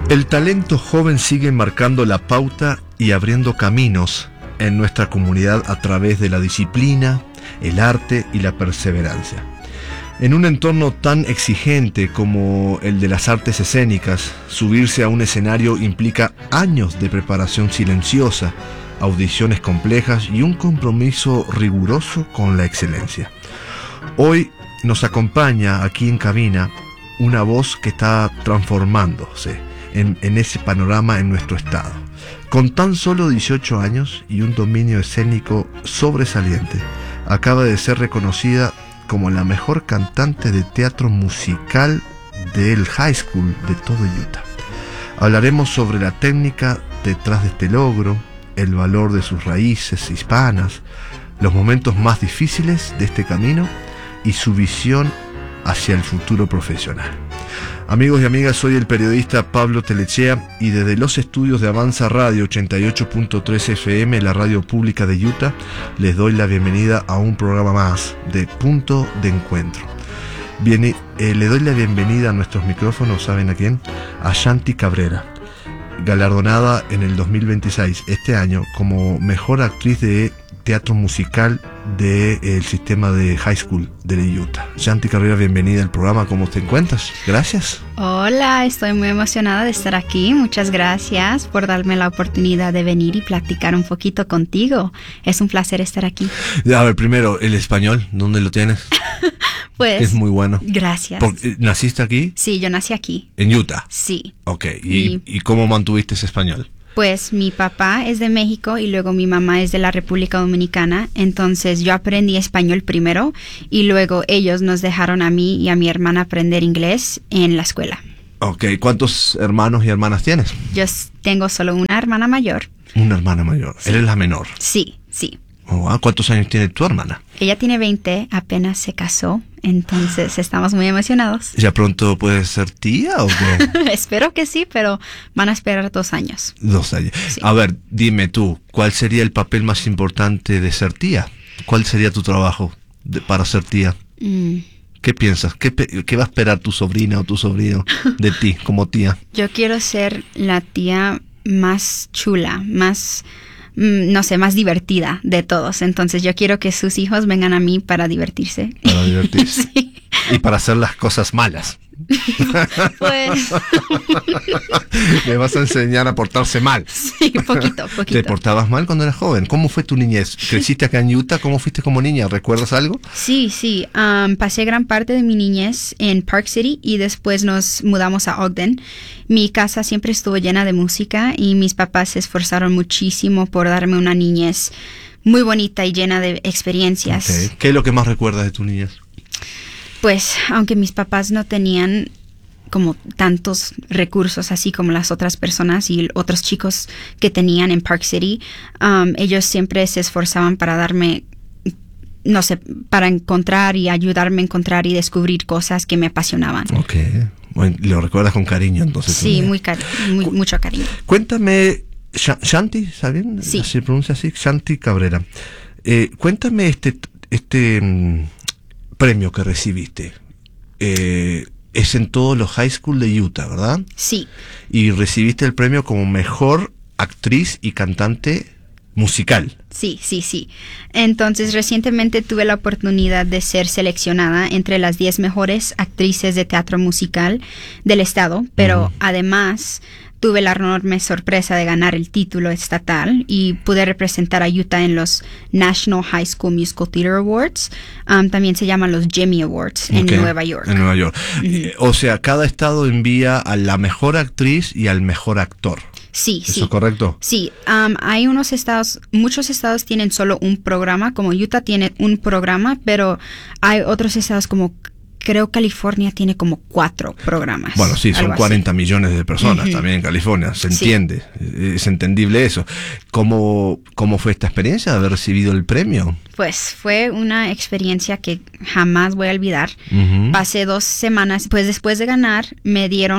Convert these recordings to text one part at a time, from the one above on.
El talento joven sigue marcando la pauta y abriendo caminos en nuestra comunidad a través de la disciplina, el arte y la perseverancia. En un entorno tan exigente como el de las artes escénicas, subirse a un escenario implica años de preparación silenciosa, audiciones complejas y un compromiso riguroso con la excelencia. Hoy nos acompaña aquí en cabina una voz que está transformándose en ese panorama en nuestro estado. Con tan solo 18 años y un dominio escénico sobresaliente, acaba de ser reconocida como la mejor cantante de teatro musical del high school de todo Utah. Hablaremos sobre la técnica detrás de este logro, el valor de sus raíces hispanas, los momentos más difíciles de este camino y su visión hacia el futuro profesional. Amigos y amigas, soy el periodista Pablo Telechea y desde los estudios de Avanza Radio 88.3 FM, la radio pública de Utah, les doy la bienvenida a un programa más de Punto de Encuentro. Le doy la bienvenida a nuestros micrófonos, ¿saben a quién? A Shanti Cabrera, galardonada en el 2026, este año, como mejor actriz de teatro musical del sistema de high school de Utah. Shanti Cabrera, bienvenida al programa. ¿Cómo te encuentras? Gracias. Hola, estoy muy emocionada de estar aquí. Muchas gracias por darme la oportunidad de venir y platicar un poquito contigo. Es un placer estar aquí. A ver, primero, el español, ¿dónde lo tienes? Pues es muy bueno. Gracias. ¿Naciste aquí? Sí, yo nací aquí. ¿En Utah? Sí. Ok, ¿y cómo mantuviste ese español? Pues mi papá es de México y luego mi mamá es de la República Dominicana, entonces yo aprendí español primero y luego ellos nos dejaron a mí y a mi hermana aprender inglés en la escuela. Ok, ¿cuántos hermanos y hermanas tienes? Yo tengo solo una hermana mayor. Una hermana mayor, sí. ¿Eres la menor? Sí. Oh, ¿cuántos años tiene tu hermana? Ella tiene 20, apenas se casó, entonces estamos muy emocionados. ¿Ya pronto puedes ser tía o qué? Espero que sí, pero van a esperar 2 años. 2 años. Sí. A ver, dime tú, ¿cuál sería el papel más importante de ser tía? ¿Cuál sería tu trabajo para ser tía? ¿Qué piensas? ¿Qué va a esperar tu sobrina o tu sobrino de ti como tía? Yo quiero ser la tía más chula, más divertida de todos. Entonces yo quiero que sus hijos vengan a mí para divertirse. Para divertirse. Sí. Y para hacer las cosas malas. Pues... Le vas a enseñar a portarse mal. Sí, poquito. ¿Te portabas mal cuando eras joven? ¿Cómo fue tu niñez? ¿Creciste acá en Utah? ¿Cómo fuiste como niña? ¿Recuerdas algo? Sí. Pasé gran parte de mi niñez en Park City y después nos mudamos a Ogden. Mi casa siempre estuvo llena de música y mis papás se esforzaron muchísimo por darme una niñez muy bonita y llena de experiencias. Okay. ¿Qué es lo que más recuerdas de tu niñez? Pues, aunque mis papás no tenían como tantos recursos así como las otras personas y otros chicos que tenían en Park City, ellos siempre se esforzaban para darme, para encontrar y ayudarme a encontrar y descubrir cosas que me apasionaban. Ok, bueno, lo recuerdas con cariño entonces. Sí, mucho cariño. Cuéntame, Shanti, ¿sabes bien? Sí. ¿Se pronuncia así? Shanti Cabrera. Cuéntame este premio que recibiste. Es en todos los high school de Utah, ¿verdad? Sí. Y recibiste el premio como mejor actriz y cantante musical. Sí. Entonces, recientemente tuve la oportunidad de ser seleccionada entre las 10 mejores actrices de teatro musical del estado, pero además tuve la enorme sorpresa de ganar el título estatal y pude representar a Utah en los National High School Musical Theater Awards. También se llaman los Jimmy Awards en Nueva York. En Nueva York. O sea, cada estado envía a la mejor actriz y al mejor actor. Sí. ¿Eso es correcto? Sí, hay muchos estados tienen solo un programa, como Utah tiene un programa, pero hay otros estados como creo California tiene como 4 programas. Bueno, sí, son 40 así. millones de personas también en California, se entiende, es entendible eso. ¿Cómo fue esta experiencia de haber recibido el premio? Pues fue una experiencia que jamás voy a olvidar. Pasé 2 semanas, pues después de ganar me dieron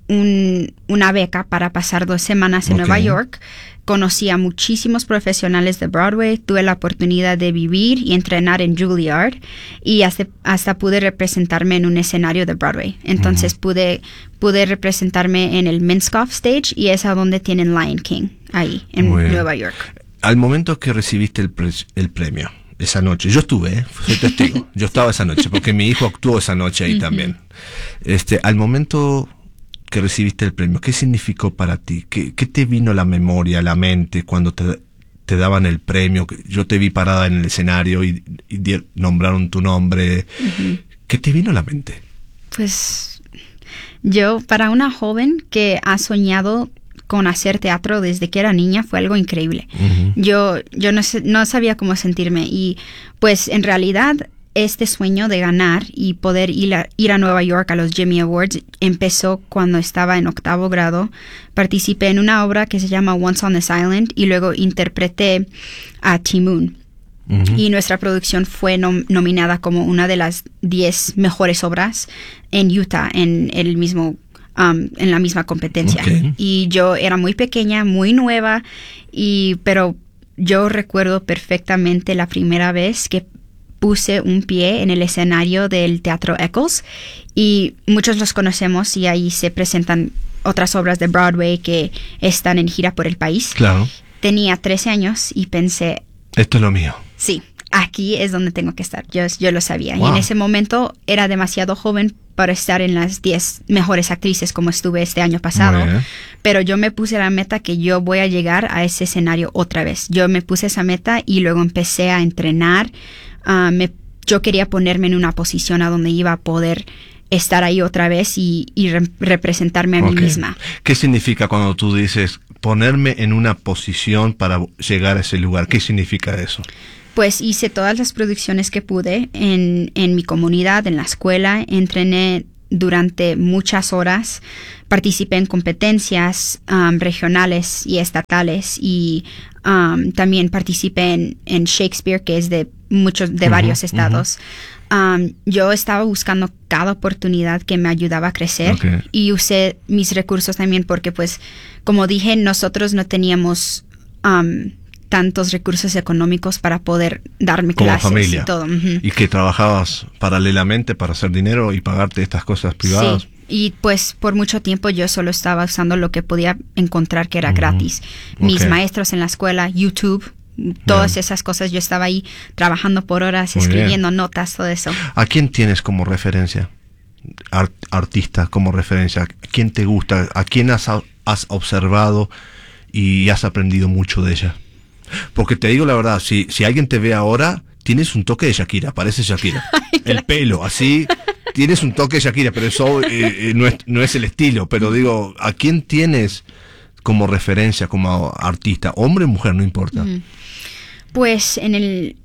una beca para pasar 2 semanas en Nueva York. Conocí a muchísimos profesionales de Broadway, tuve la oportunidad de vivir y entrenar en Juilliard y hasta pude representarme en un escenario de Broadway. Entonces pude representarme en el Minskoff Stage y es a donde tienen Lion King, ahí en Nueva York. Al momento que recibiste el premio, esa noche, yo estuve, soy testigo, yo estaba esa noche porque mi hijo actuó esa noche ahí también. Al momento que recibiste el premio, ¿qué significó para ti? ¿Qué te vino a la memoria, a la mente cuando te daban el premio? Yo te vi parada en el escenario y nombraron tu nombre. ¿Qué te vino a la mente? Pues yo, para una joven que ha soñado con hacer teatro desde que era niña, fue algo increíble. Yo no sabía cómo sentirme y pues en realidad este sueño de ganar y poder ir a Nueva York a los Jimmy Awards empezó cuando estaba en 8º grado. Participé en una obra que se llama Once on This Island y luego interpreté a Ti-Moon. Y nuestra producción fue nominada como una de las 10 mejores obras en Utah en la misma competencia. Y yo era muy pequeña, muy nueva, pero yo recuerdo perfectamente la primera vez que puse un pie en el escenario del Teatro Eccles y muchos los conocemos y ahí se presentan otras obras de Broadway que están en gira por el país. Claro. Tenía 13 años y pensé, esto es lo mío. Sí, aquí es donde tengo que estar. Yo lo sabía. Wow. Y en ese momento era demasiado joven para estar en las 10 mejores actrices como estuve este año pasado. Pero yo me puse la meta que yo voy a llegar a ese escenario otra vez. Yo me puse esa meta y luego empecé a entrenar. Yo quería ponerme en una posición a donde iba a poder estar ahí otra vez y representarme a mí misma. ¿Qué significa cuando tú dices ponerme en una posición para llegar a ese lugar? ¿Qué significa eso? Pues hice todas las producciones que pude en mi comunidad, en la escuela. Entrené durante muchas horas. Participé en competencias regionales y estatales y también participé en Shakespeare, que es de varios estados. Yo estaba buscando cada oportunidad que me ayudaba a crecer y usé mis recursos también porque, pues, como dije, nosotros no teníamos tantos recursos económicos para poder darme como clases familia. Y todo. Y que trabajabas paralelamente para hacer dinero y pagarte estas cosas privadas. Sí. Y pues por mucho tiempo yo solo estaba usando lo que podía encontrar que era gratis. Mis maestros en la escuela, YouTube, todas esas cosas, yo estaba ahí trabajando por horas, escribiendo notas, todo eso. ¿A quién tienes como referencia? Artista como referencia. ¿A quién te gusta? ¿A quién has observado y has aprendido mucho de ella? Porque te digo la verdad, si alguien te ve ahora, tienes un toque de Shakira, parece Shakira. El pelo, así, tienes un toque de Shakira, pero eso no es el estilo. Pero digo, ¿a quién tienes como referencia, como artista? Hombre o mujer, no importa. Pues en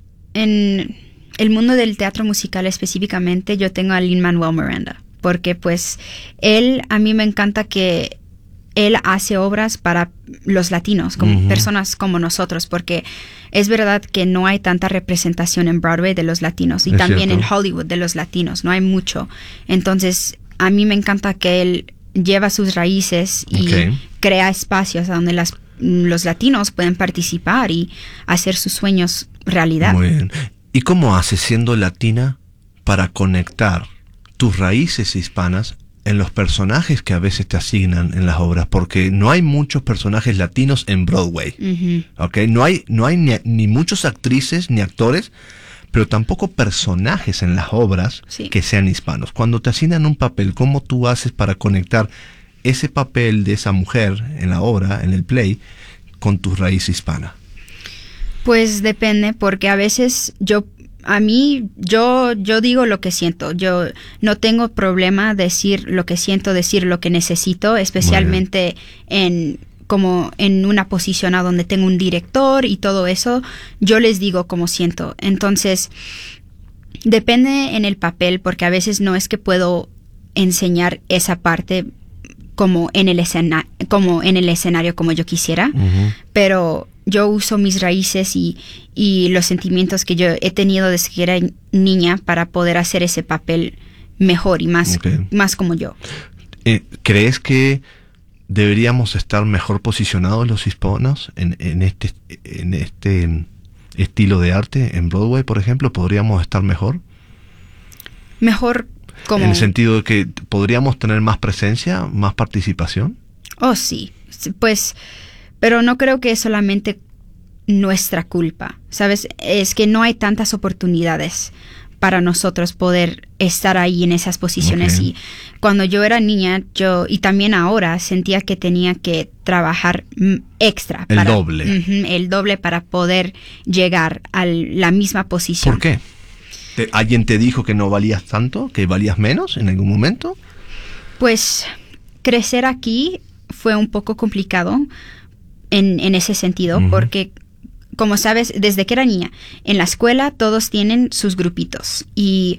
el mundo del teatro musical específicamente, yo tengo a Lin-Manuel Miranda, porque pues a mí me encanta que él hace obras para los latinos, como personas como nosotros, porque es verdad que no hay tanta representación en Broadway de los latinos y también en Hollywood de los latinos, no hay mucho. Entonces, a mí me encanta que él lleva sus raíces y crea espacios donde los latinos pueden participar y hacer sus sueños realidad. Muy bien. ¿Y cómo haces, siendo latina, para conectar tus raíces hispanas en los personajes que a veces te asignan en las obras? Porque no hay muchos personajes latinos en Broadway. No hay ni muchas actrices ni actores, pero tampoco personajes en las obras que sean hispanos. Cuando te asignan un papel, ¿cómo tú haces para conectar ese papel de esa mujer en la obra, en el play, con tu raíz hispana? Pues depende, porque a veces yo digo lo que siento. Yo no tengo problema decir lo que siento, decir lo que necesito, especialmente como en una posición a donde tengo un director y todo eso. Yo les digo cómo siento. Entonces, depende en el papel, porque a veces no es que puedo enseñar esa parte como en el escenario como yo quisiera, pero yo uso mis raíces y los sentimientos que yo he tenido desde que era niña para poder hacer ese papel mejor y más como yo. ¿Crees que deberíamos estar mejor posicionados los hispanos en este estilo de arte? En Broadway, por ejemplo, ¿podríamos estar mejor? Mejor como... En el sentido de que podríamos tener más presencia, más participación. Oh, sí. Pues, pero no creo que es solamente nuestra culpa, ¿sabes? Es que no hay tantas oportunidades para nosotros poder estar ahí en esas posiciones. Okay. Y cuando yo era niña, y también ahora, sentía que tenía que trabajar extra. El doble. El doble para poder llegar a la misma posición. ¿Por qué? ¿Alguien te dijo que no valías tanto? ¿Que valías menos en algún momento? Pues crecer aquí fue un poco complicado en ese sentido, porque, como sabes, desde que era niña, en la escuela todos tienen sus grupitos. Y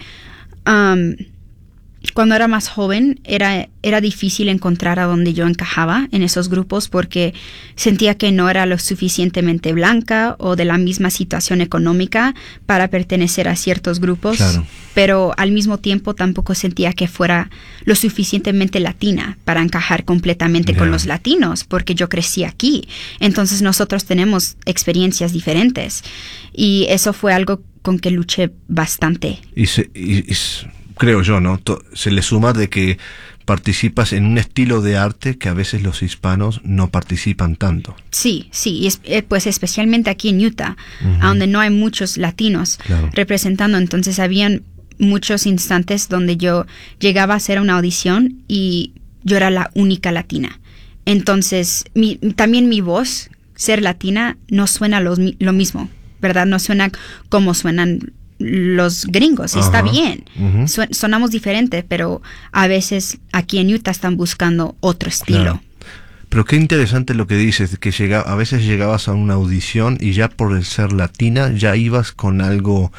cuando era más joven era difícil encontrar a donde yo encajaba en esos grupos, porque sentía que no era lo suficientemente blanca o de la misma situación económica para pertenecer a ciertos grupos. Claro. Pero al mismo tiempo tampoco sentía que fuera lo suficientemente latina para encajar completamente con los latinos, porque yo crecí aquí. Entonces nosotros tenemos experiencias diferentes. Y eso fue algo con que luché bastante. Creo yo, ¿no? Se le suma de que participas en un estilo de arte que a veces los hispanos no participan tanto. Sí, y pues especialmente aquí en Utah, donde no hay muchos latinos representando. Entonces habían muchos instantes donde yo llegaba a hacer una audición y yo era la única latina. Entonces también mi voz, ser latina, no suena lo mismo, ¿verdad? No suena como suenan los gringos. Está bien. Sonamos diferente, pero a veces aquí en Utah están buscando otro estilo. Claro. Pero qué interesante lo que dices, que a veces llegabas a una audición y ya por el ser latina ya ibas con algo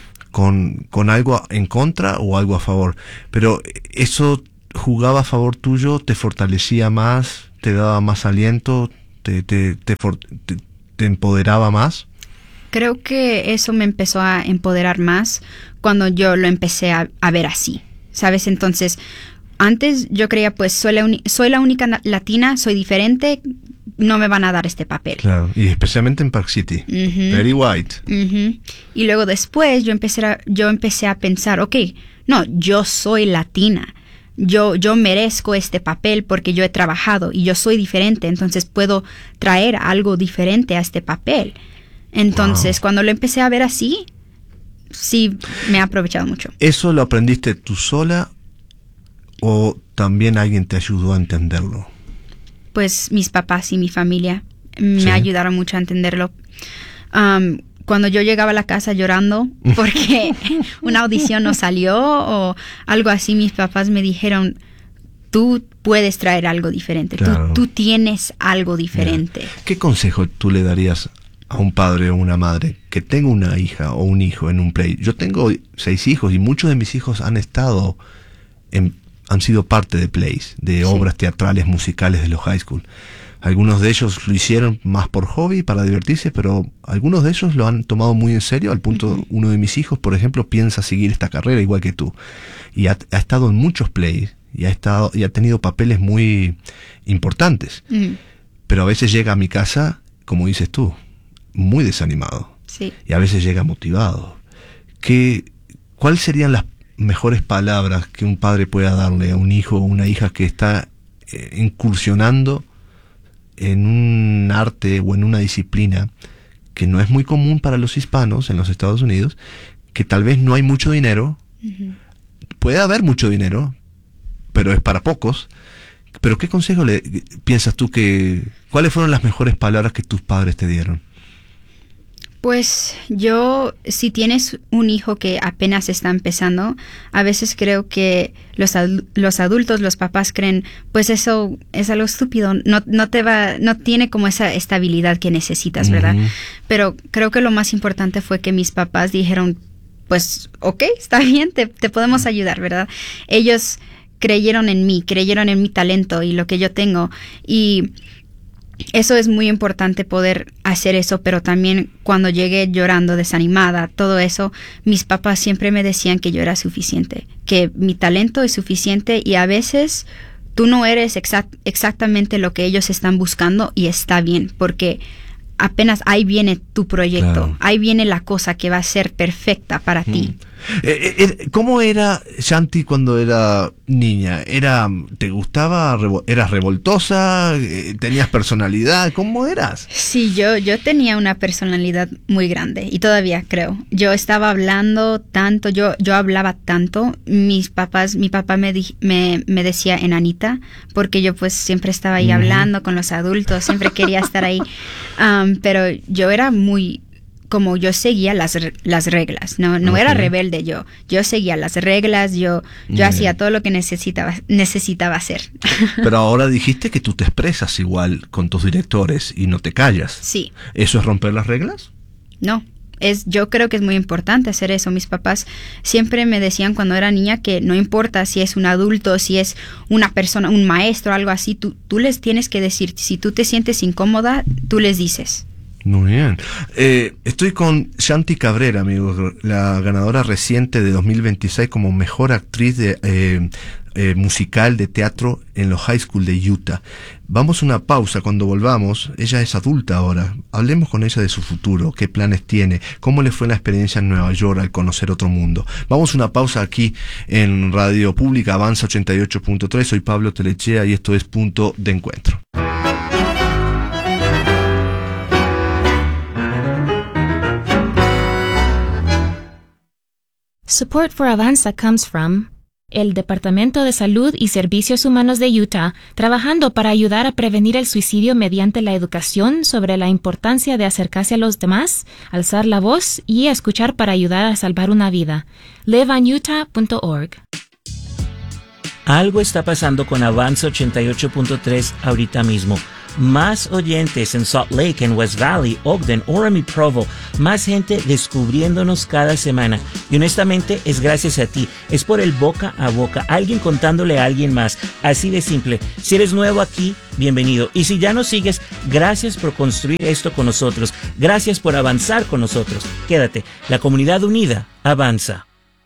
con algo en contra o algo a favor. Pero eso jugaba a favor tuyo, te fortalecía más, te daba más aliento, te empoderaba más. Creo que eso me empezó a empoderar más cuando yo lo empecé a ver así, ¿sabes? Entonces, antes yo creía, pues, soy la única latina, soy diferente, no me van a dar este papel. Claro, y especialmente en Park City. Very white. Y luego después yo empecé a pensar, no, yo soy latina. Yo merezco este papel porque yo he trabajado y yo soy diferente, entonces puedo traer algo diferente a este papel. Entonces, cuando lo empecé a ver así, sí me ha aprovechado mucho. ¿Eso lo aprendiste tú sola o también alguien te ayudó a entenderlo? Pues mis papás y mi familia me ayudaron mucho a entenderlo. Cuando yo llegaba a la casa llorando porque una audición no salió o algo así, mis papás me dijeron, tú puedes traer algo diferente, claro. tú tienes algo diferente. ¿Qué consejo tú le darías a un padre o una madre que tenga una hija o un hijo en un play? Yo tengo 6 hijos y muchos de mis hijos han sido parte de plays, de obras teatrales, musicales de los high school. Algunos de ellos lo hicieron más por hobby, para divertirse, pero algunos de ellos lo han tomado muy en serio, al punto uno de mis hijos, por ejemplo, piensa seguir esta carrera igual que tú. Y ha estado en muchos plays y ha tenido papeles muy importantes. Pero a veces llega a mi casa, como dices tú, muy desanimado. Sí. Y a veces llega motivado. ¿Cuáles serían las mejores palabras que un padre pueda darle a un hijo o una hija que está incursionando en un arte o en una disciplina que no es muy común para los hispanos en los Estados Unidos, que tal vez no hay mucho dinero? Puede haber mucho dinero, pero es para pocos. Pero ¿qué consejo piensas tú cuáles fueron las mejores palabras que tus padres te dieron? Pues si tienes un hijo que apenas está empezando, a veces creo que los adultos, los papás creen, pues eso es algo estúpido, no tiene como esa estabilidad que necesitas, ¿verdad? Pero creo que lo más importante fue que mis papás dijeron, pues, está bien, te podemos ayudar, ¿verdad? Ellos creyeron en mi talento y lo que yo tengo, y eso es muy importante, poder hacer eso. Pero también cuando llegué llorando, desanimada, todo eso, mis papás siempre me decían que yo era suficiente, que mi talento es suficiente, y a veces tú no eres exactamente lo que ellos están buscando y está bien, porque apenas ahí viene tu proyecto, claro. Ahí viene la cosa que va a ser perfecta para ti. ¿Cómo era Shanti cuando era niña? ¿Te gustaba? ¿Eras revoltosa? ¿Tenías personalidad? ¿Cómo eras? Sí, yo tenía una personalidad muy grande y todavía creo. Yo estaba hablando tanto, yo hablaba tanto. Mi papá me decía enanita, porque yo pues siempre estaba ahí hablando con los adultos, siempre quería estar ahí. Pero yo era muy... como yo seguía las reglas, no era rebelde yo seguía las reglas, yo hacía todo lo que necesitaba hacer. Pero ahora dijiste que tú te expresas igual con tus directores y no te callas. Sí. ¿Eso es romper las reglas? No, yo creo que es muy importante hacer eso. Mis papás siempre me decían cuando era niña que no importa si es un adulto, si es una persona, un maestro, algo así, tú les tienes que decir, si tú te sientes incómoda, tú les dices. Muy bien. Estoy con Shanti Cabrera, amigos, la ganadora reciente de 2026 como mejor actriz de musical de teatro en los high school de Utah. Vamos a una pausa. Cuando volvamos, ella es adulta ahora. Hablemos con ella de su futuro, qué planes tiene, cómo le fue la experiencia en Nueva York al conocer otro mundo. Vamos a una pausa aquí en Radio Pública Avanza 88.3. Soy Pablo Telechea y esto es Punto de Encuentro. Support for Avanza comes from el Departamento de Salud y Servicios Humanos de Utah, trabajando para ayudar a prevenir el suicidio mediante la educación sobre la importancia de acercarse a los demás, alzar la voz y escuchar para ayudar a salvar una vida. liveonutah.org. Algo está pasando con Avanza 88.3 ahorita mismo. Más oyentes en Salt Lake, en West Valley, Ogden, Orem y Provo. Más gente descubriéndonos cada semana. Y honestamente es gracias a ti. Es por el boca a boca. Alguien contándole a alguien más. Así de simple. Si eres nuevo aquí, bienvenido. Y si ya nos sigues, gracias por construir esto con nosotros. Gracias por avanzar con nosotros. Quédate. La comunidad unida avanza.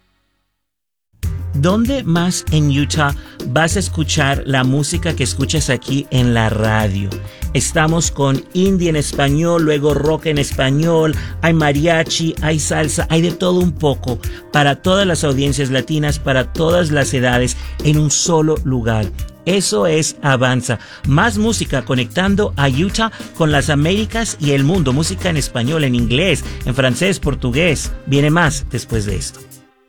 ¿Dónde más en Utah vas a escuchar la música que escuchas aquí en la radio? Estamos con indie en español, luego rock en español, hay mariachi, hay salsa, hay de todo un poco, para todas las audiencias latinas, para todas las edades, en un solo lugar. Eso es Avanza. Más música conectando a Utah con las Américas y el mundo. Música en español, en inglés, en francés, portugués. Viene más después de esto.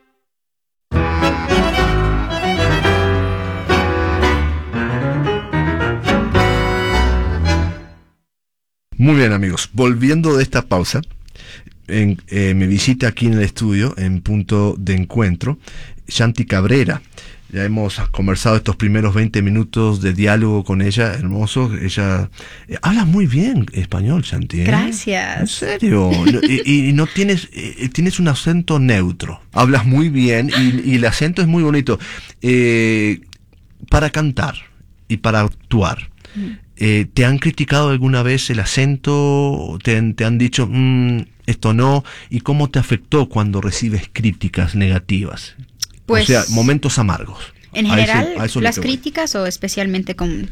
Muy bien, amigos, volviendo de esta pausa, me visita aquí en el estudio, en Punto de Encuentro, Shanti Cabrera. Ya hemos conversado estos primeros 20 minutos de diálogo con ella, hermoso. Ella habla muy bien español, Shanti, ¿eh? Gracias. En serio. y no tienes un acento neutro. Hablas muy bien y el acento es muy bonito. Para cantar y para actuar, ¿te han criticado alguna vez el acento? ¿Te han dicho, esto no? ¿Y cómo te afectó cuando recibes críticas negativas? Pues, o sea, momentos amargos. En general, las críticas o especialmente con...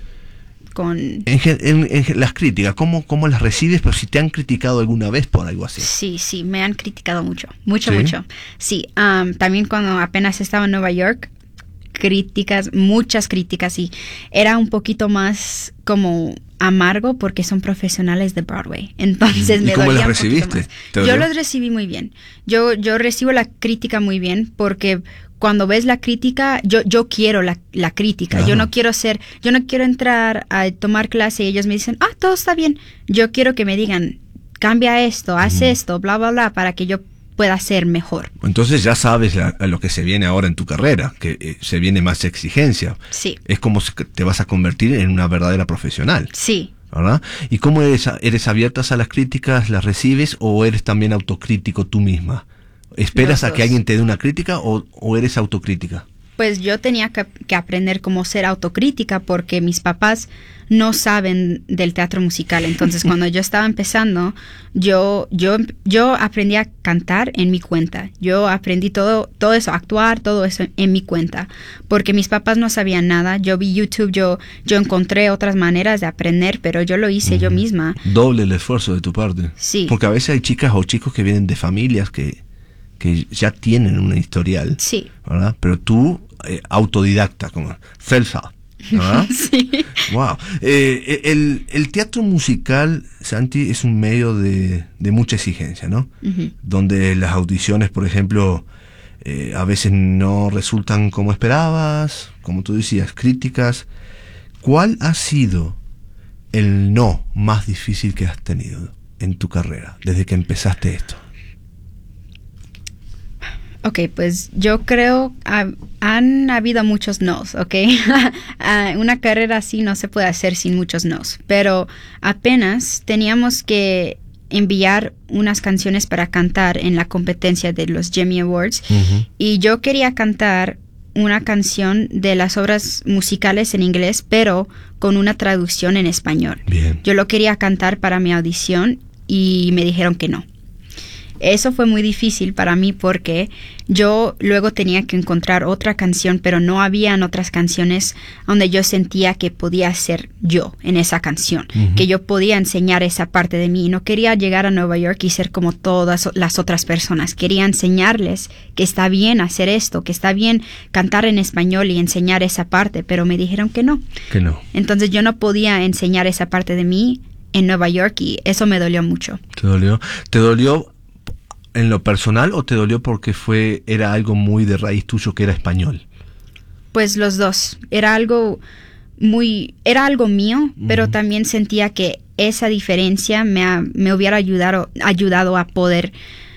En las críticas, ¿cómo las recibes? Pero si te han criticado alguna vez por algo así. Sí, me han criticado mucho. Mucho. Sí, también cuando apenas estaba en Nueva York, muchas críticas, y era un poquito más como amargo porque son profesionales de Broadway. Entonces me dolía. ¿Y cómo las recibiste? Yo las recibí muy bien. Yo recibo la crítica muy bien porque cuando ves la crítica, yo quiero la crítica. Ajá. Yo no quiero entrar a tomar clase y ellos me dicen, todo está bien. Yo quiero que me digan, cambia esto, haz esto, bla, bla, bla, para que yo pueda ser mejor. Entonces ya sabes a lo que se viene ahora en tu carrera, que se viene más exigencia. Sí. Es como si te vas a convertir en una verdadera profesional. Sí. ¿Verdad? ¿Y cómo eres abierta a las críticas? ¿Las recibes o eres también autocrítico tú misma? ¿Esperas a que alguien te dé una crítica o eres autocrítica? pues yo tenía que aprender cómo ser autocrítica porque mis papás no saben del teatro musical. Entonces, cuando yo estaba empezando, yo aprendí a cantar en mi cuenta. Yo aprendí todo eso, actuar, todo eso en mi cuenta. Porque mis papás no sabían nada. Yo vi YouTube, yo encontré otras maneras de aprender, pero yo lo hice yo misma. Doble el esfuerzo de tu parte. Sí. Porque a veces hay chicas o chicos que vienen de familias que ya tienen un historial. Sí. ¿Verdad? Pero tú, autodidacta, como self-help. ¿verdad? Sí. Wow. El teatro musical, Santi, es un medio de mucha exigencia, ¿no? Uh-huh. Donde las audiciones, por ejemplo, a veces no resultan como esperabas, como tú decías, críticas. ¿Cuál ha sido el no más difícil que has tenido en tu carrera desde que empezaste esto? Ok, pues yo creo han habido muchos nos, ok. Una carrera así no se puede hacer sin muchos nos, pero apenas teníamos que enviar unas canciones para cantar en la competencia de los Grammy Awards. Uh-huh. Y yo quería cantar una canción de las obras musicales en inglés, pero con una traducción en español. Bien. Yo lo quería cantar para mi audición y me dijeron que no. Eso fue muy difícil para mí porque yo luego tenía que encontrar otra canción, pero no habían otras canciones donde yo sentía que podía ser yo en esa canción, uh-huh. que yo podía enseñar esa parte de mí. No quería llegar a Nueva York y ser como todas las otras personas. Quería enseñarles que está bien hacer esto, que está bien cantar en español y enseñar esa parte, pero me dijeron que no. Que no. Entonces yo no podía enseñar esa parte de mí en Nueva York y eso me dolió mucho. ¿Te dolió? ¿Te dolió en lo personal o te dolió porque era algo muy de raíz tuyo que era español? Pues los dos. Era algo mío, uh-huh. pero también sentía que esa diferencia me hubiera ayudado a poder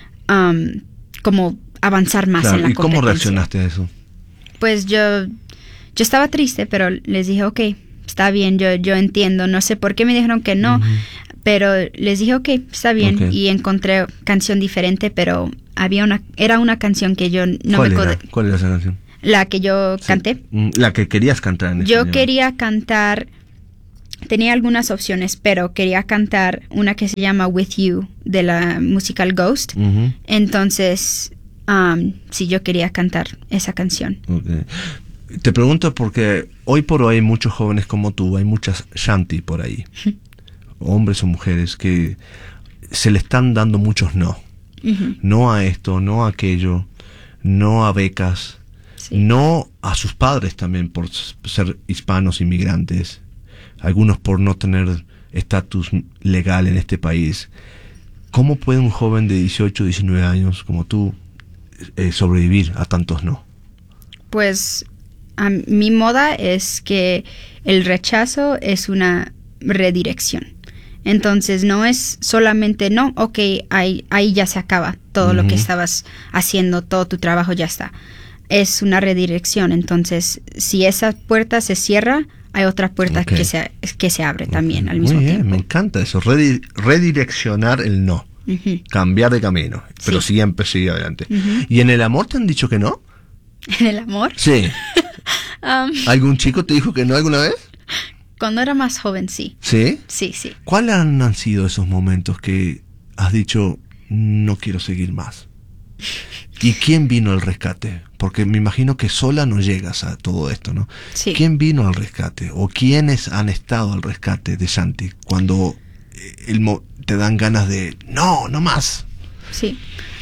como avanzar más, claro, en la competencia. ¿Y cómo reaccionaste a eso? Pues yo estaba triste, pero les dije, ok, está bien, yo entiendo. No sé por qué me dijeron que no. Uh-huh. Pero les dije, ok, está bien. Okay. Y encontré canción diferente, pero era una canción que yo no me... ¿Cuál era esa canción? La que yo canté. La que querías cantar en español. Yo quería cantar... Tenía algunas opciones, pero quería cantar una que se llama With You, de la musical Ghost. Uh-huh. Entonces, sí, yo quería cantar esa canción. Okay. Te pregunto porque hoy por hoy hay muchos jóvenes como tú, hay muchas shanty por ahí. Hombres o mujeres que se le están dando muchos no. Uh-huh. No a esto, no a aquello, no a becas, sí. No a sus padres también por ser hispanos, inmigrantes, algunos por no tener estatus legal en este país. ¿Cómo puede un joven de 18, 19 años como tú sobrevivir a tantos no? Pues mi moda es que el rechazo es una redirección. Entonces no es solamente no, ok, ahí ya se acaba todo uh-huh. lo que estabas haciendo, todo tu trabajo ya está. Es una redirección. Entonces, si esa puerta se cierra, hay otra puerta okay. que se abre también al mismo tiempo. Me encanta eso, redireccionar el no, uh-huh. cambiar de camino, pero sí. Siempre seguir adelante. Uh-huh. ¿Y en el amor te han dicho que no? ¿En el amor? Sí. ¿Algún chico te dijo que no alguna vez? Cuando era más joven, sí. ¿Sí? Sí. ¿Cuáles han sido esos momentos que has dicho, no quiero seguir más? ¿Y quién vino al rescate? Porque me imagino que sola no llegas a todo esto, ¿no? Sí. ¿Quién vino al rescate? ¿O quiénes han estado al rescate de Santi cuando te dan ganas de, no más? Sí.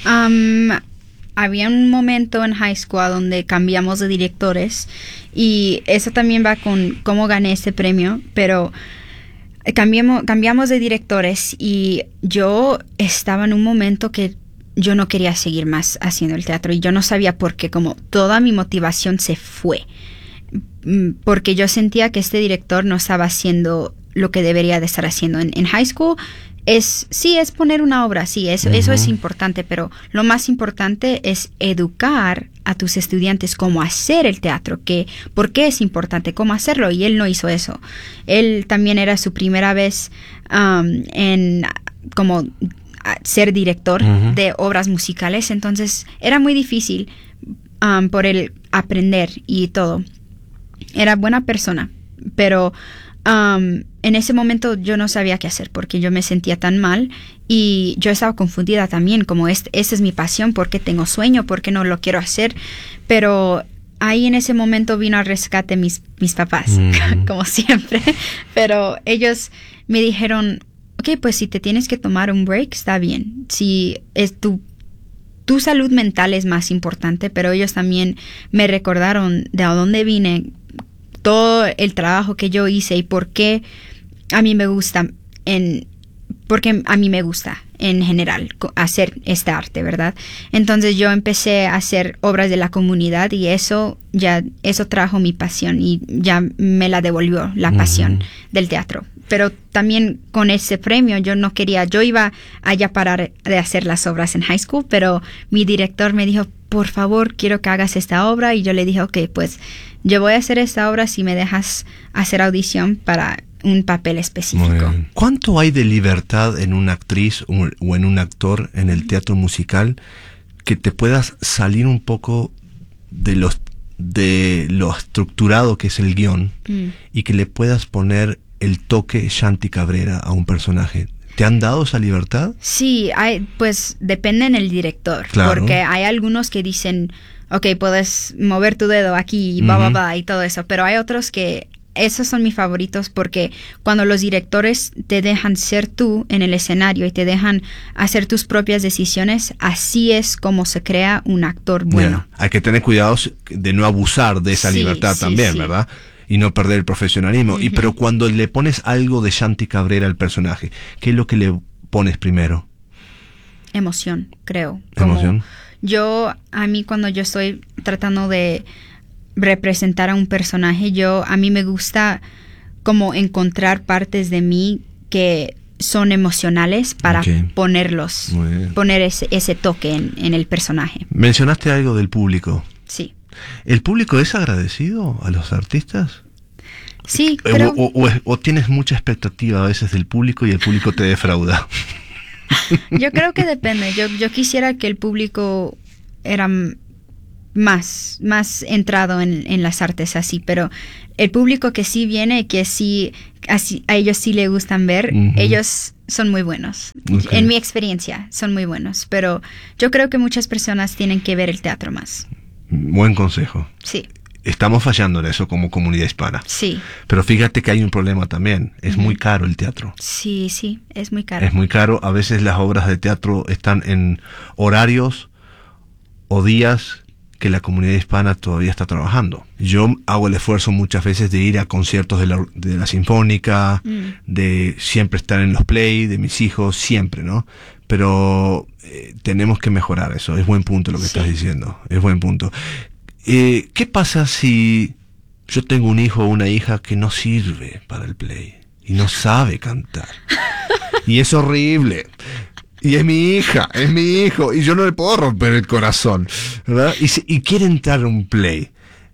Había un momento en high school donde cambiamos de directores y eso también va con cómo gané este premio, pero cambiamos de directores y yo estaba en un momento que yo no quería seguir más haciendo el teatro y yo no sabía por qué, como toda mi motivación se fue, porque yo sentía que este director no estaba haciendo lo que debería de estar haciendo en high school. Es poner una obra, sí, eso es importante, pero lo más importante es educar a tus estudiantes cómo hacer el teatro, por qué es importante, cómo hacerlo, y él no hizo eso. Él también era su primera vez en como ser director uh-huh. de obras musicales, entonces era muy difícil por el aprender y todo. Era buena persona, pero en ese momento yo no sabía qué hacer porque yo me sentía tan mal y yo estaba confundida también, como esa es mi pasión, ¿por qué tengo sueño? ¿Por qué no lo quiero hacer? Pero ahí en ese momento vino al rescate mis papás, como siempre, pero ellos me dijeron, ok, pues si te tienes que tomar un break, está bien, si es tu salud mental es más importante, pero ellos también me recordaron de a dónde vine, todo el trabajo que yo hice y por qué a mí me gusta en general hacer este arte, ¿verdad? Entonces yo empecé a hacer obras de la comunidad y eso trajo mi pasión y ya me la devolvió la pasión del teatro. Pero también con ese premio yo iba a ya parar de hacer las obras en high school, pero mi director me dijo, por favor, quiero que hagas esta obra, y yo le dije, ok, pues yo voy a hacer esta obra si me dejas hacer audición para un papel específico. ¿Cuánto hay de libertad en una actriz o en un actor en el teatro musical que te puedas salir un poco de lo estructurado que es el guión y que le puedas poner el toque Shanti Cabrera a un personaje? ¿Te han dado esa libertad? Sí, pues depende en el director, claro, porque hay algunos que dicen, ok, puedes mover tu dedo aquí y bla, y todo eso, pero hay otros que esos son mis favoritos porque cuando los directores te dejan ser tú en el escenario y te dejan hacer tus propias decisiones, así es como se crea un actor bueno. Hay que tener cuidado de no abusar de esa libertad también, ¿verdad? Y no perder el profesionalismo. Pero cuando le pones algo de Shanti Cabrera al personaje, ¿qué es lo que le pones primero? Emoción, creo. ¿Emoción? A mí cuando yo estoy tratando de representar a un personaje, a mí me gusta como encontrar partes de mí que son emocionales para poner ese toque en el personaje. Mencionaste algo del público. Sí. ¿El público es agradecido a los artistas? Sí, creo. ¿O tienes mucha expectativa a veces del público y el público te defrauda? Yo creo que depende. Yo quisiera que el público era más entrado en las artes así, pero el público que sí viene, que sí, así, a ellos sí le gustan ver, ellos son muy buenos. En mi experiencia, son muy buenos, pero yo creo que muchas personas tienen que ver el teatro más. Buen consejo. Sí. Estamos fallando en eso como comunidad hispana. Sí. Pero fíjate que hay un problema también. Es muy caro el teatro. Sí, es muy caro. Es muy caro. A veces las obras de teatro están en horarios o días que la comunidad hispana todavía está trabajando. Yo hago el esfuerzo muchas veces de ir a conciertos de la Sinfónica, de siempre estar en los play, de mis hijos, siempre, ¿no? Pero tenemos que mejorar eso. Es buen punto lo que estás diciendo. Es buen punto. ¿Qué pasa si yo tengo un hijo o una hija que no sirve para el play y no sabe cantar? Y es horrible. Y es mi hija, es mi hijo, y yo no le puedo romper el corazón, ¿verdad? Y quiere entrar a un play.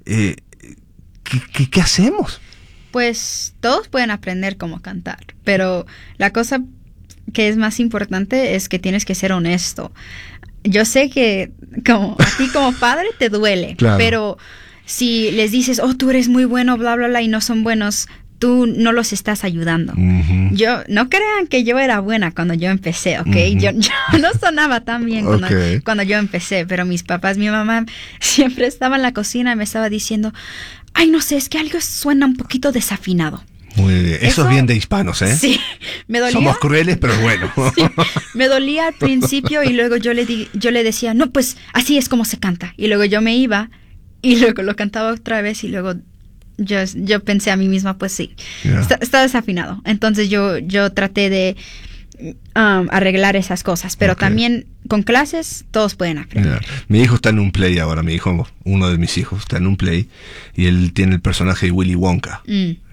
¿Qué hacemos? Pues todos pueden aprender cómo cantar, pero la cosa que es más importante es que tienes que ser honesto. Yo sé que a ti como padre te duele, claro, pero si les dices, oh, tú eres muy bueno, bla, bla, bla, y no son buenos, tú no los estás ayudando. No crean que yo era buena cuando yo empecé, ¿ok? Yo no sonaba tan bien cuando yo empecé, pero mis papás, mi mamá siempre estaba en la cocina y me estaba diciendo, ay, no sé, es que algo suena un poquito desafinado. Muy bien. Eso es bien de hispanos, ¿eh? Sí, me dolía. Somos crueles, pero bueno. Sí, me dolía al principio y luego yo le decía, no, pues así es como se canta. Y luego yo me iba y luego lo cantaba otra vez y luego yo pensé a mí misma, pues sí, está desafinado. Entonces yo traté de arreglar esas cosas, pero también con clases todos pueden aprender. Mi hijo está en un play ahora, uno de mis hijos está en un play y él tiene el personaje de Willy Wonka.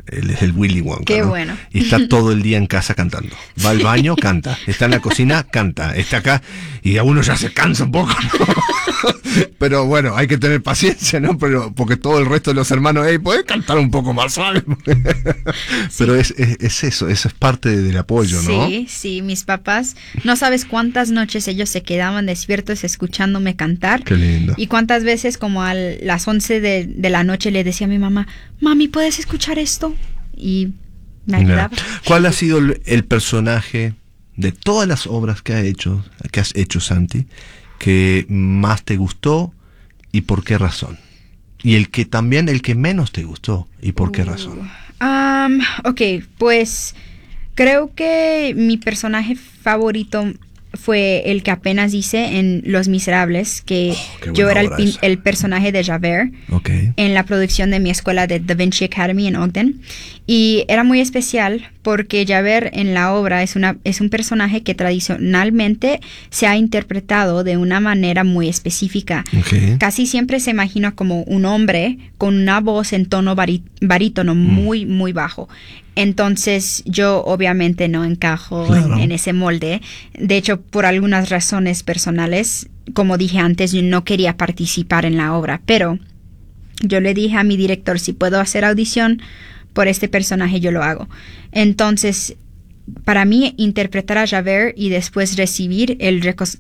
Él es el Willy Wonka. Qué ¿no? bueno. Y está todo el día en casa cantando. Va al baño, canta. Está en la cocina, canta. Está acá y a uno ya se cansa un poco, ¿no? Pero bueno, hay que tener paciencia, ¿no? Pero porque todo el resto de los hermanos, ¿podés cantar un poco más suave? Pero es eso es parte del apoyo, ¿no? Sí, mis papás, no sabes cuántas noches ellos se quedaban despiertos escuchándome cantar. Qué lindo. Y cuántas veces como a las 11 de la noche le decía a mi mamá, mami, ¿puedes escuchar esto? Y me ayudaba. ¿Cuál ha sido el personaje de todas las obras que has hecho, Santi, que más te gustó y por qué razón? Y el que menos te gustó y por qué razón. Ok, pues creo que mi personaje favorito fue el que apenas hice en Los Miserables, que yo era el personaje de Javert en la producción de mi escuela de Da Vinci Academy en Ogden. Y era muy especial porque Javert en la obra es un personaje que tradicionalmente se ha interpretado de una manera muy específica. Casi siempre se imagina como un hombre con una voz en tono barítono muy, muy bajo. Entonces yo obviamente no encajo en ese molde. De hecho, por algunas razones personales, como dije antes, yo no quería participar en la obra, pero yo le dije a mi director, si puedo hacer audición por este personaje, yo lo hago. Entonces, para mí, interpretar a Javert y después recibir el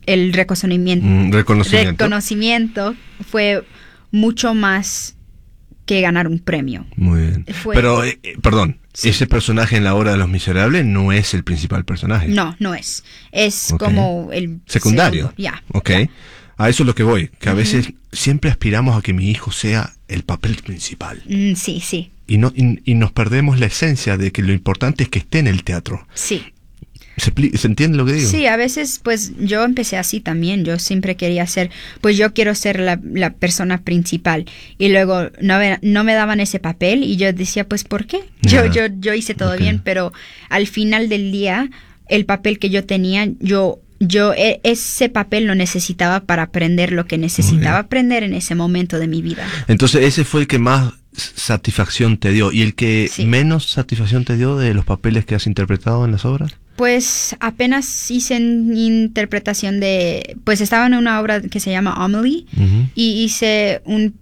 reconocimiento fue mucho más que ganar un premio. Muy bien. Pero, perdón, sí. Ese personaje en la obra de Los Miserables no es el principal personaje. No es. Es como el secundario. Ya. A eso es lo que voy, que a veces siempre aspiramos a que mi hijo sea el papel principal. Sí. Y nos perdemos la esencia de que lo importante es que esté en el teatro. Sí. ¿Se entiende lo que digo? Sí, a veces pues yo empecé así también. Yo siempre quería ser, pues yo quiero ser la persona principal. Y luego no me daban ese papel y yo decía, pues ¿por qué? Yo hice todo bien, pero al final del día el papel que yo tenía, ese papel lo necesitaba para aprender lo que necesitaba aprender en ese momento de mi vida. Entonces ese fue el que más satisfacción te dio. ¿Y el que menos satisfacción te dio de los papeles que has interpretado en las obras? Pues apenas hice interpretación pues estaba en una obra que se llama Amelie y hice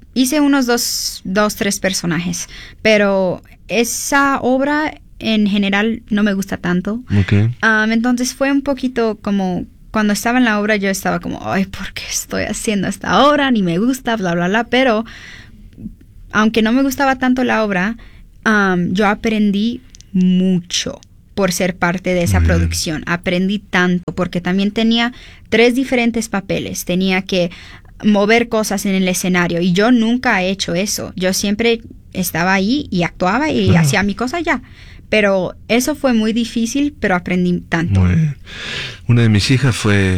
unos tres personajes, pero esa obra en general no me gusta tanto. Entonces fue un poquito como cuando estaba en la obra yo estaba como, ay, ¿por qué estoy haciendo esta obra? Ni me gusta, bla, bla, bla, pero aunque no me gustaba tanto la obra, yo aprendí mucho por ser parte de esa producción. Aprendí tanto porque también tenía 3 diferentes papeles. Tenía que mover cosas en el escenario y yo nunca he hecho eso. Yo siempre estaba ahí y actuaba y hacía mi cosa ya. Pero eso fue muy difícil, pero aprendí tanto. Muy bien. Una de mis hijas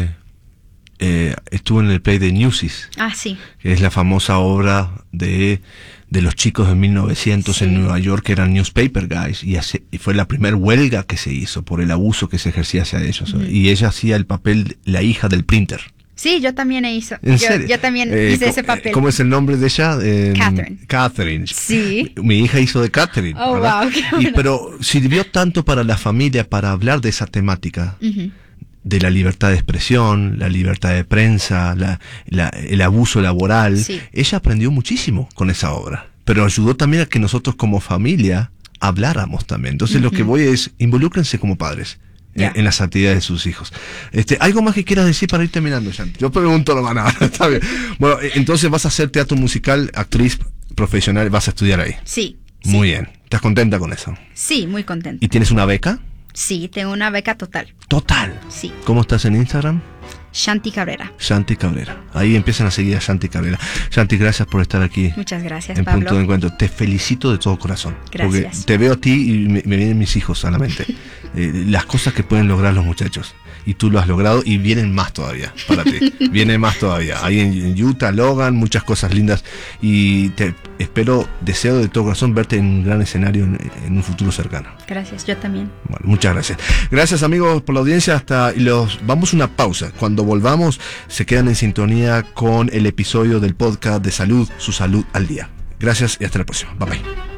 estuvo en el play de Newsies. Sí. Que es la famosa obra de los chicos de 1900 en Nueva York, que eran newspaper guys, y fue la primera huelga que se hizo por el abuso que se ejercía hacia ellos. Y ella hacía el papel, la hija del printer. Sí, yo también hice ese papel. ¿Cómo es el nombre de ella? Catherine. Sí. Mi hija hizo de Catherine. Oh, ¿verdad? Wow, qué bueno. Pero sirvió tanto para la familia, para hablar de esa temática. De la libertad de expresión, la libertad de prensa, el abuso laboral. Sí. Ella aprendió muchísimo con esa obra, pero ayudó también a que nosotros como familia habláramos también. Entonces lo que voy es, involúcrense como padres en las actividades de sus hijos. ¿Algo más que quieras decir para ir terminando, Shanti? Yo pregunto lo van a está bien. Bueno, entonces vas a hacer teatro musical, actriz profesional, vas a estudiar ahí. Sí. Muy bien. ¿Estás contenta con eso? Sí, muy contenta. ¿Y tienes una beca? Sí, tengo una beca total. ¿Total? Sí. ¿Cómo estás en Instagram? Shanti Cabrera. Shanti Cabrera. Ahí empiezan a seguir a Shanti Cabrera. Shanti, gracias por estar aquí. Muchas gracias, en Pablo. Punto de Encuentro. Te felicito de todo corazón. Gracias. Porque te veo a ti y me vienen mis hijos a la mente. Las cosas que pueden lograr los muchachos. Y tú lo has logrado y vienen más todavía para ti. Viene más todavía. Ahí en Utah, Logan, muchas cosas lindas. Y deseo de todo corazón verte en un gran escenario en un futuro cercano. Gracias, yo también. Bueno, muchas gracias. Gracias amigos por la audiencia. Vamos a una pausa. Cuando volvamos se quedan en sintonía con el episodio del podcast de salud, su salud al día. Gracias y hasta la próxima. Bye bye.